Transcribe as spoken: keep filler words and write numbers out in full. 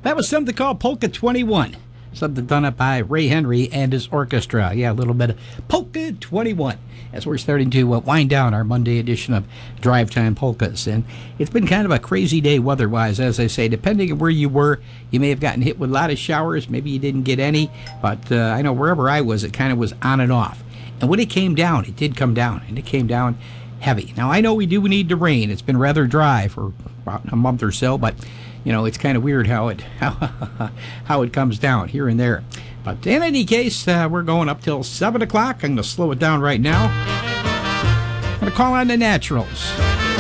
That was something called Polka twenty-one. Something done up by Ray Henry and his orchestra. Yeah, a little bit of Polka twenty-one as we're starting to uh, wind down our Monday edition of Drive Time Polkas. And it's been kind of a crazy day weather-wise, as I say. Depending on where you were, you may have gotten hit with a lot of showers. Maybe you didn't get any. But uh, I know wherever I was, it kind of was on and off. And when it came down, it did come down, and it came down heavy. Now, I know we do need the rain. It's been rather dry for about a month or so, but you know, it's kind of weird how it how, how it comes down here and there. But in any case, uh, we're going up till seven o'clock. I'm going to slow it down right now. I'm going to call on the Naturals.